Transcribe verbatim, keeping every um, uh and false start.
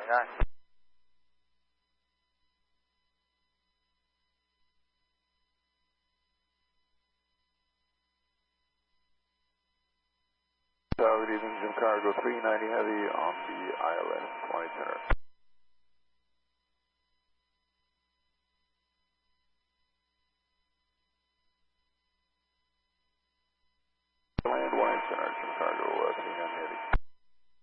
nine. So, good evening, Jim Cargo three ninety Heavy on the I L S twenty ten.